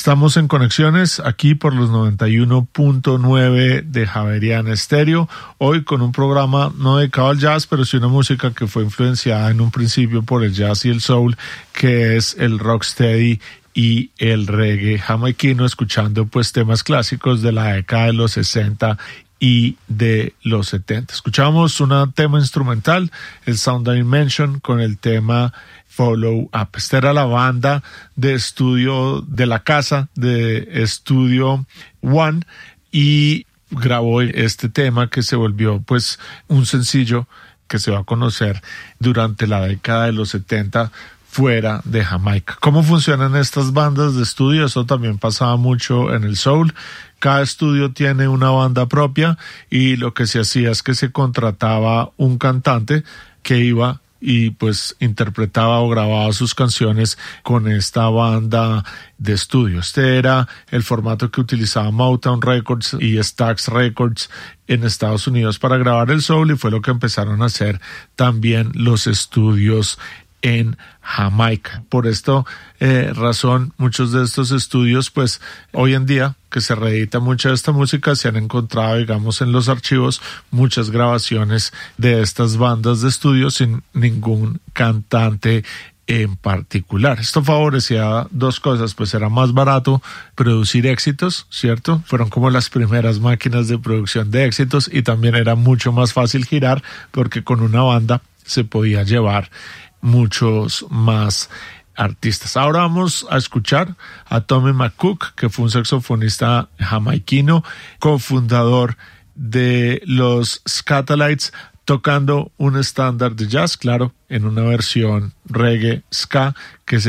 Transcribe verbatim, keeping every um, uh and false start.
Estamos en Conexiones aquí por los noventa y uno punto nueve de Javeriana Estéreo, hoy con un programa no dedicado al jazz, pero sí una música que fue influenciada en un principio por el jazz y el soul, que es el rocksteady y el reggae jamaiquino, escuchando pues temas clásicos de la década de los sesenta y de los setenta. Escuchamos un tema instrumental, el Sound Dimension, con el tema Follow Up. Esta era la banda de estudio de la casa de Studio One y grabó este tema que se volvió pues un sencillo que se va a conocer durante la década de los setenta fuera de Jamaica. ¿Cómo funcionan estas bandas de estudio? Eso también pasaba mucho en el soul. Cada estudio tiene una banda propia y lo que se hacía es que se contrataba un cantante que iba y pues interpretaba o grababa sus canciones con esta banda de estudio. Este era el formato que utilizaba Motown Records y Stax Records en Estados Unidos para grabar el soul, y fue lo que empezaron a hacer también los estudios en Jamaica. Por esta eh, razón, muchos de estos estudios, pues hoy en día que se reedita mucha de esta música, se han encontrado, digamos, en los archivos muchas grabaciones de estas bandas de estudio sin ningún cantante en particular. Esto favorecía dos cosas, pues era más barato producir éxitos, ¿cierto? Fueron como las primeras máquinas de producción de éxitos, y también era mucho más fácil girar porque con una banda se podía llevar muchos más artistas. Ahora vamos a escuchar a Tommy McCook, que fue un saxofonista jamaiquino, cofundador de los Skatalites, tocando un estándar de jazz, claro, en una versión reggae ska que se